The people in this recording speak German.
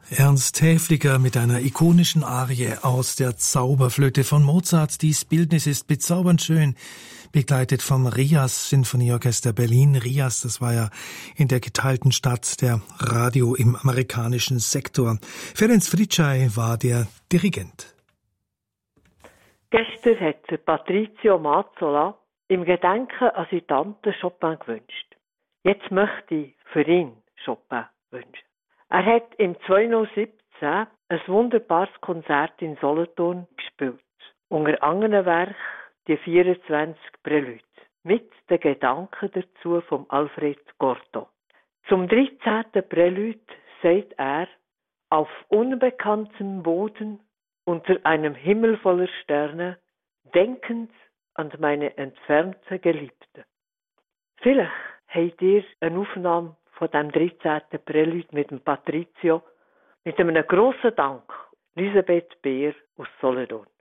Ernst Häfliger mit einer ikonischen Arie aus der Zauberflöte von Mozart. Dies Bildnis ist bezaubernd schön, begleitet vom RIAS Sinfonieorchester Berlin. RIAS, das war ja in der geteilten Stadt der Radio im amerikanischen Sektor. Ferenc Fričaj war der Dirigent. Gestern hat Patrizio Mazzola im Gedenken an seine Tante Chopin gewünscht. Jetzt möchte ich für ihn Chopin wünschen. Er hat im 2017 ein wunderbares Konzert in Solothurn gespielt. Unter anderem Werk die 24 Prelude mit den Gedanken dazu von Alfred Cortot. Zum 13. Prelude sagt er: Auf unbekanntem Boden unter einem Himmel voller Sterne, denkend an meine entfernte Geliebte. Vielleicht habt ihr eine Aufnahme von dem 13. Prelude mit dem Patrizio, mit einem grossen Dank, Elisabeth Beer aus Solothurn.